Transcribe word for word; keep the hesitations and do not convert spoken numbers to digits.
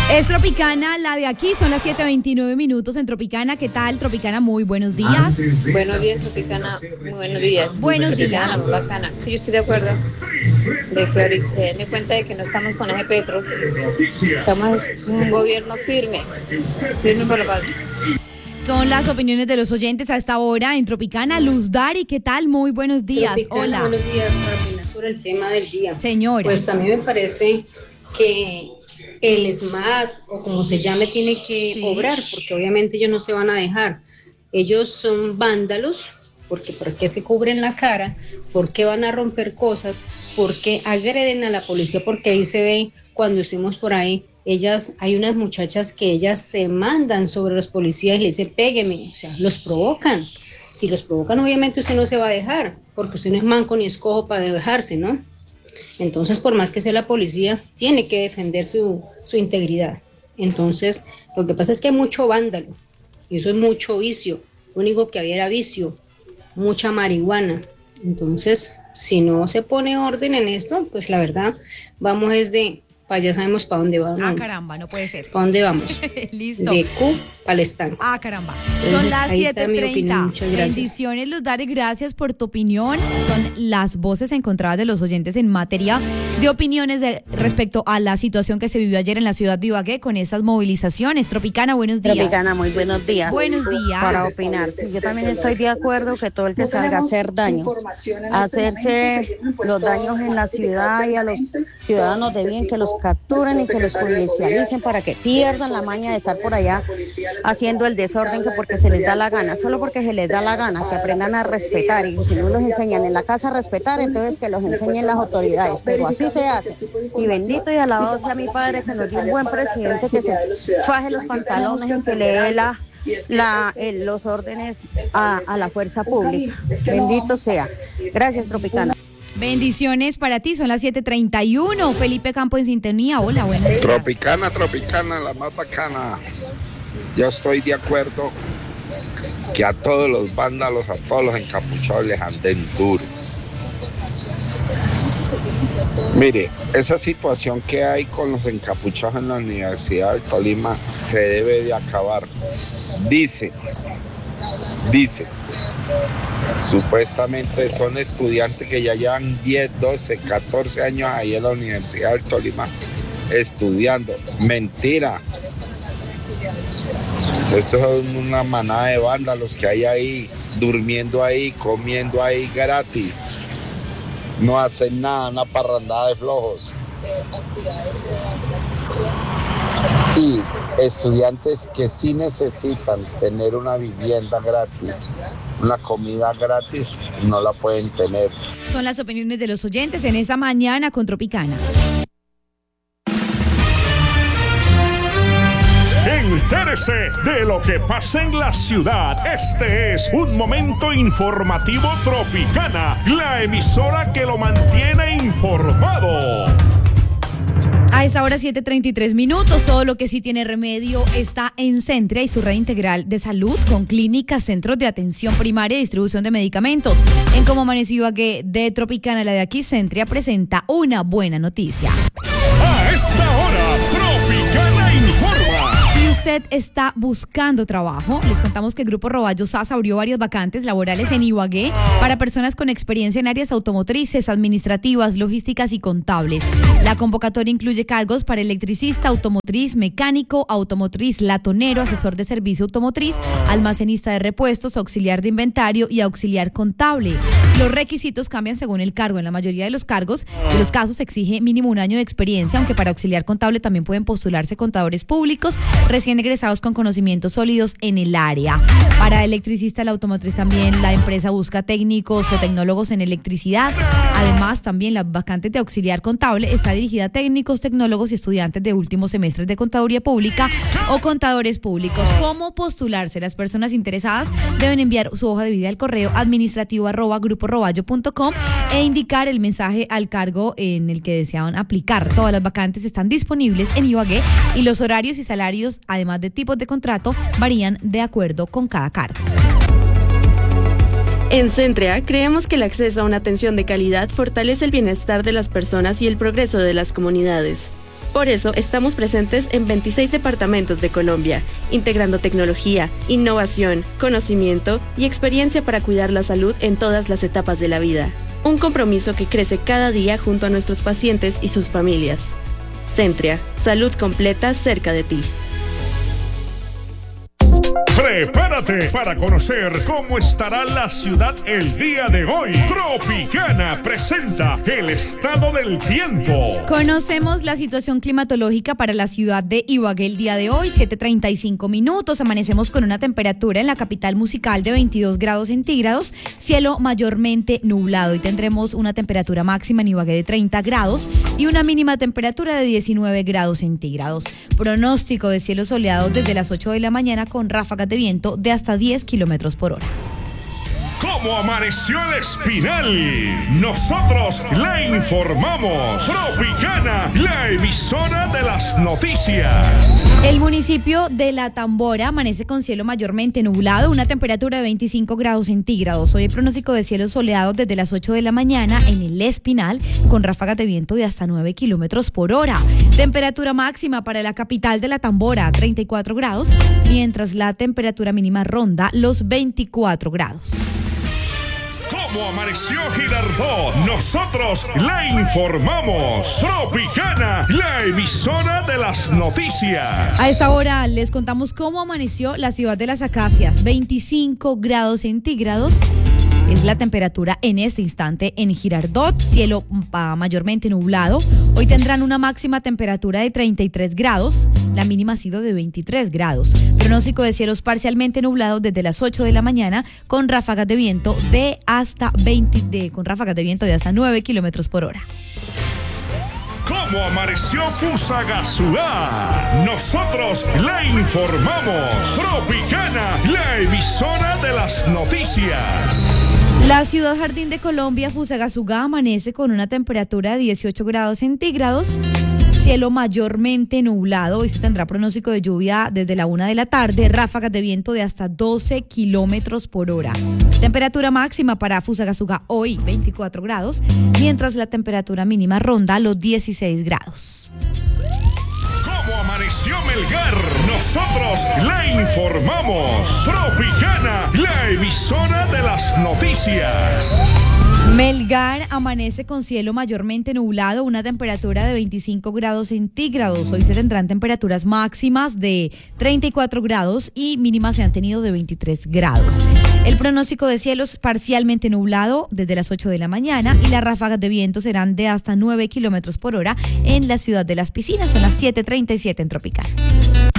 Es Tropicana, la de aquí, son las siete veintinueve minutos en Tropicana. ¿Qué tal, Tropicana? Muy buenos días. Buenos días, Tropicana. Muy buenos días. Buenos Tropicana, días. muy bacana. Sí, yo estoy de acuerdo. De que ahorita se den cuenta de que no estamos con ese Petro. Estamos en un gobierno firme. Firme por la paz. Son las opiniones de los oyentes a esta hora en Tropicana. Luz Dari, ¿qué tal? Muy buenos días. Tropicana, Hola. Buenos días, para opinar sobre el tema del día. Señora. Pues a mí me parece que el S M A T, o como se llame, tiene que Sí. obrar, porque obviamente ellos no se van a dejar. Ellos son vándalos, porque ¿por qué se cubren la cara? ¿Por qué van a romper cosas? ¿Por qué agreden a la policía? Porque ahí se ve, cuando estuvimos por ahí, ellas, hay unas muchachas que ellas se mandan sobre los policías y le dicen, pégueme, o sea, los provocan. Si los provocan, obviamente usted no se va a dejar, porque usted no es manco ni es cojo para dejarse, ¿no? Entonces, por más que sea la policía, tiene que defender su, su integridad. Entonces, lo que pasa es que hay mucho vándalo, y eso es mucho vicio. Lo único que había era vicio, mucha marihuana. Entonces, si no se pone orden en esto, pues la verdad, vamos desde, para ya sabemos para dónde vamos. Ah, caramba, no puede ser. ¿Para dónde vamos? Listo. De Q para el estanco. Ah, caramba. Entonces, Son las ahí está siete mi treinta. opinión. Muchas gracias. Bendiciones, Luz Dari, gracias por tu opinión. Son las voces encontradas de los oyentes en materia de opiniones de, respecto a la situación que se vivió ayer en la ciudad de Ibagué con esas movilizaciones. Tropicana, buenos días. Tropicana, muy buenos días. Buenos días. Para opinar, sí, yo también estoy de acuerdo que todo el que salga a hacer daño, a hacerse los daños en la ciudad y a los ciudadanos de bien, que los capturen y que los judicialicen para que pierdan la maña de estar por allá haciendo el desorden que porque se les da la gana, solo porque se les da la gana, que aprendan a respetar, y si no los enseñan en la casa a respetar, entonces que los enseñen las autoridades, pero así se hace. Y bendito y alabado sea mi padre que nos dio un buen presidente que se faje los pantalones y que le dé la, la, eh, los órdenes a, a la fuerza pública. Bendito sea. Gracias, Tropicana. Bendiciones para ti, son las siete treinta y uno. Felipe Campo en sintonía. Hola, buenos días. Tropicana, Tropicana, la más bacana. Yo estoy de acuerdo que a todos los vándalos, a todos los encapuchados les anden duro. Mire, esa situación que hay con los encapuchados en la Universidad del Tolima se debe de acabar. Dice, dice, supuestamente son estudiantes que ya llevan diez, doce, catorce años ahí en la Universidad del Tolima estudiando. Mentira. Esto es una manada de vándalos que hay ahí, durmiendo ahí, comiendo ahí gratis. No hacen nada, una parrandada de flojos. Y estudiantes que sí necesitan tener una vivienda gratis, una comida gratis, no la pueden tener. Son las opiniones de los oyentes en esa mañana con Tropicana. Entérese de lo que pasa en la ciudad. Este es un momento informativo Tropicana, la emisora que lo mantiene informado. A esa hora siete treinta y tres minutos, todo lo que sí tiene remedio está en Centria y su red integral de salud con clínicas, centros de atención primaria y distribución de medicamentos. En Como Amaneció Ibagué de Tropicana, la de aquí, Centria presenta una buena noticia. A esta hora, Tropicana informa. Si usted está buscando trabajo, les contamos que el Grupo Roballo Sasa abrió varias vacantes laborales en Ibagué para personas con experiencia en áreas automotrices, administrativas, logísticas y contables. La convocatoria incluye cargos para electricista, automotriz, mecánico, automotriz, latonero, asesor de servicio automotriz, almacenista de repuestos, auxiliar de inventario y auxiliar contable. Los requisitos cambian según el cargo. En la mayoría de los cargos, de los casos, se exige mínimo un año de experiencia, aunque para auxiliar contable también pueden postularse contadores públicos recién egresados con conocimientos sólidos en el área. Para electricista, la automotriz también, la empresa busca técnicos o tecnólogos en electricidad. Además, también la vacante de auxiliar contable está dirigida a técnicos, tecnólogos y estudiantes de últimos semestres de contaduría pública o contadores públicos. ¿Cómo postularse? Las personas interesadas deben enviar su hoja de vida al correo administrativo arroba grupo roballo punto com e indicar el mensaje al cargo en el que deseaban aplicar. Todas las vacantes están disponibles en Ibagué y los horarios y salarios, además de tipos de contrato, varían de acuerdo con cada cargo. En Centria creemos que el acceso a una atención de calidad fortalece el bienestar de las personas y el progreso de las comunidades. Por eso estamos presentes en veintiséis departamentos de Colombia, integrando tecnología, innovación, conocimiento y experiencia para cuidar la salud en todas las etapas de la vida. Un compromiso que crece cada día junto a nuestros pacientes y sus familias. Centria, salud completa cerca de ti. Prepárate para conocer cómo estará la ciudad el día de hoy. Tropicana presenta el estado del tiempo. Conocemos la situación climatológica para la ciudad de Ibagué el día de hoy, siete treinta y cinco minutos. Amanecemos con una temperatura en la capital musical de veintidós grados centígrados, cielo mayormente nublado, y tendremos una temperatura máxima en Ibagué de treinta grados y una mínima temperatura de diecinueve grados centígrados. Pronóstico de cielos soleados desde las ocho de la mañana con ráfagas de viento de hasta diez kilómetros por hora. ¿Cómo amaneció el Espinal? Nosotros la informamos. Tropicana, la emisora de las noticias. El municipio de La Tambora amanece con cielo mayormente nublado, una temperatura de veinticinco grados centígrados. Hoy el pronóstico de cielos soleados desde las ocho de la mañana en el Espinal, con ráfagas de viento de hasta nueve kilómetros por hora. Temperatura máxima para la capital de La Tambora, treinta y cuatro grados, mientras la temperatura mínima ronda los veinticuatro grados. ¿Cómo amaneció Girardot? Nosotros la informamos. Tropicana, la emisora de las noticias. A esta hora les contamos cómo amaneció la ciudad de Las Acacias. veinticinco grados centígrados es la temperatura en este instante en Girardot, cielo mayormente nublado. Hoy tendrán una máxima temperatura de treinta y tres grados, la mínima ha sido de veintitrés grados. Pronóstico de cielos parcialmente nublados desde las ocho de la mañana con ráfagas de viento de hasta veinte, de, con ráfagas de viento de hasta nueve kilómetros por hora. ¿Cómo amaneció Fusagasugá? Nosotros la informamos. Tropicana, la emisora de las noticias. La ciudad Jardín de Colombia, Fusagasugá, amanece con una temperatura de dieciocho grados centígrados, cielo mayormente nublado. Hoy se tendrá pronóstico de lluvia desde la una de la tarde, ráfagas de viento de hasta doce kilómetros por hora. Temperatura máxima para Fusagasugá hoy, veinticuatro grados, mientras la temperatura mínima ronda los dieciséis grados. ¿Cómo amaneció Melgar? Nosotros la informamos. Tropicana, la emisora de las noticias. Melgar amanece con cielo mayormente nublado, una temperatura de veinticinco grados centígrados. Hoy se tendrán temperaturas máximas de treinta y cuatro grados y mínimas se han tenido de veintitrés grados. El pronóstico de cielos parcialmente nublado desde las ocho de la mañana y las ráfagas de viento serán de hasta nueve kilómetros por hora en la ciudad de Las Piscinas. Son las siete treinta y siete en Tropical.